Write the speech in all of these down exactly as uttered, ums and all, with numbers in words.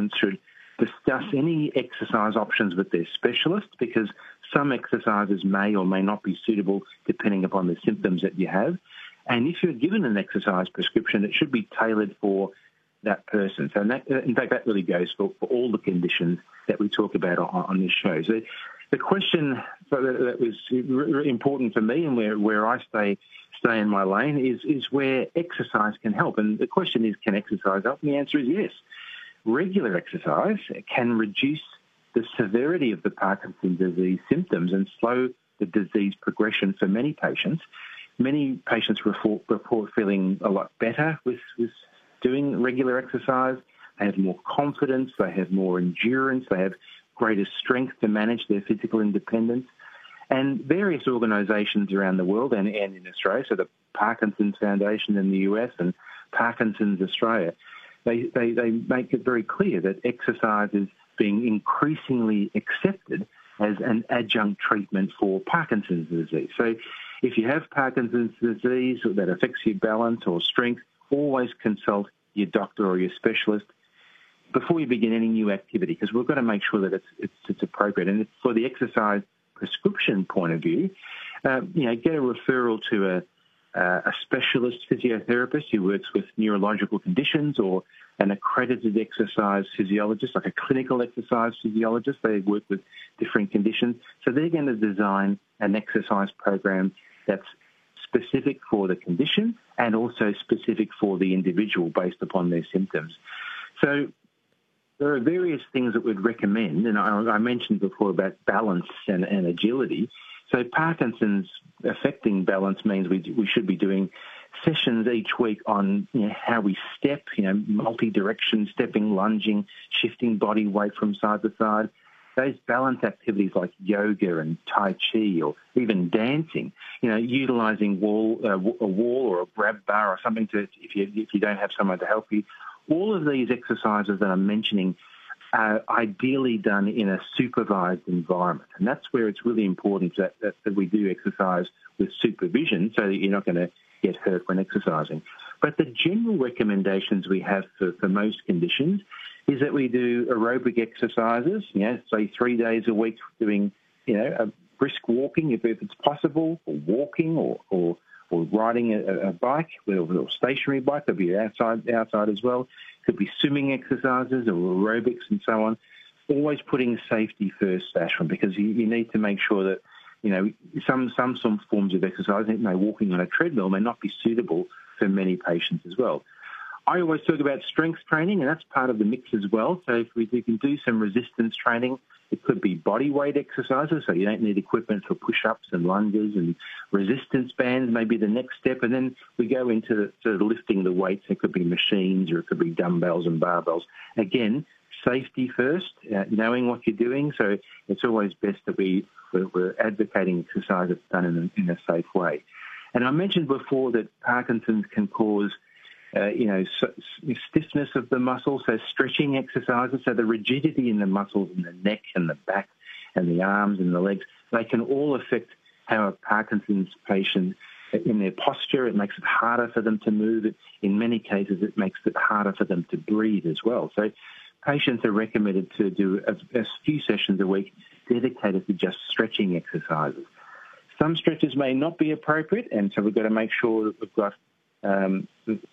patients should discuss any exercise options with their specialist, because some exercises may or may not be suitable depending upon the symptoms that you have. And if you're given an exercise prescription, it should be tailored for that person. So in, that, in fact, that really goes for, for all the conditions that we talk about on, on this show. So the question that was really important for me and where, where I stay stay in my lane is, is where exercise can help. And the question is, can exercise help? And the answer is yes. Regular exercise can reduce the severity of the Parkinson's disease symptoms and slow the disease progression for many patients. Many patients report, report feeling a lot better with, with doing regular exercise. They have more confidence, they have more endurance, they have greater strength to manage their physical independence. And various organisations around the world and, and in Australia, so the Parkinson's Foundation in the U S and Parkinson's Australia, they, they, they make it very clear that exercise is being increasingly accepted as an adjunct treatment for Parkinson's disease. So if you have Parkinson's disease that affects your balance or strength, always consult your doctor or your specialist before you begin any new activity, because we've got to make sure that it's, it's, it's appropriate. And for the exercise prescription point of view, uh, you know, get a referral to a, uh, a specialist physiotherapist who works with neurological conditions, or an accredited exercise physiologist, like a clinical exercise physiologist. They work with different conditions. So they're going to design an exercise program that's specific for the condition and also specific for the individual based upon their symptoms. So there are various things that we'd recommend, and I, I mentioned before about balance and, and agility. So Parkinson's affecting balance means we, we should be doing sessions each week on, you know, how we step, you know, multi-direction stepping, lunging, shifting body weight from side to side. Those balance activities like yoga and Tai Chi, or even dancing, you know, utilising wall, uh, a wall or a grab bar or something to, if you, if you don't have someone to help you. All of these exercises that I'm mentioning are ideally done in a supervised environment. And that's where it's really important that, that, that we do exercise with supervision so that you're not going to get hurt when exercising. But the general recommendations we have for, for most conditions is that we do aerobic exercises, you know, say three days a week doing, you know, a brisk walking if, if it's possible, or walking, or, or or riding a, a bike, or a stationary bike. Could be outside outside as well. Could be swimming exercises or aerobics and so on. Always putting safety first, Ashwin, because you, you need to make sure that, you know, some, some some forms of exercise, you know, walking on a treadmill may not be suitable for many patients as well. I always talk about strength training, and that's part of the mix as well. So if we, we can do some resistance training, it could be body weight exercises, so you don't need equipment for push-ups and lunges, and resistance bands may be the next step. And then we go into sort of lifting the weights. It could be machines, or it could be dumbbells and barbells. Again, safety first, uh, knowing what you're doing. So it's always best that we, we're, we're advocating exercise that's done in a, in a safe way. And I mentioned before that Parkinson's can cause Uh, you know, stiffness of the muscle, so stretching exercises, so the rigidity in the muscles in the neck and the back and the arms and the legs, they can all affect how a Parkinson's patient, in their posture, it makes it harder for them to move. In many cases, it makes it harder for them to breathe as well. So patients are recommended to do a, a few sessions a week dedicated to just stretching exercises. Some stretches may not be appropriate, and so we've got to make sure that we've got um,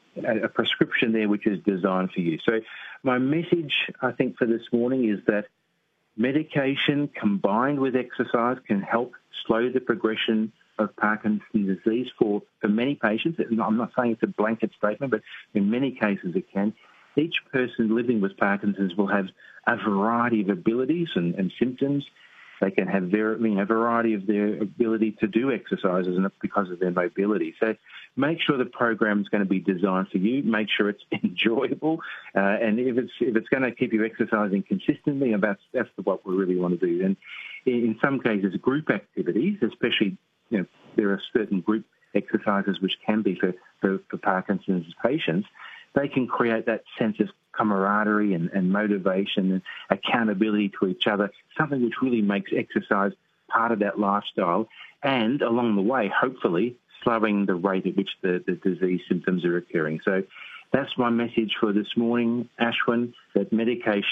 a prescription there which is designed for you. So my message, I think, for this morning is that medication combined with exercise can help slow the progression of Parkinson's disease for, for many patients. I'm not saying it's a blanket statement, but in many cases it can. Each person living with Parkinson's will have a variety of abilities and, and symptoms. They can have ver- you know, a variety of their ability to do exercises, and it's because of their mobility. So make sure the program is going to be designed for you. Make sure it's enjoyable, uh, and if it's if it's going to keep you exercising consistently, and that's that's what we really want to do. And in some cases, group activities, especially, you know, there are certain group exercises which can be for for, for Parkinson's patients. They can create that sense of camaraderie and, and motivation and accountability to each other, something which really makes exercise part of that lifestyle, and along the way, hopefully, slowing the rate at which the, the disease symptoms are occurring. So that's my message for this morning, Ashwin, that medication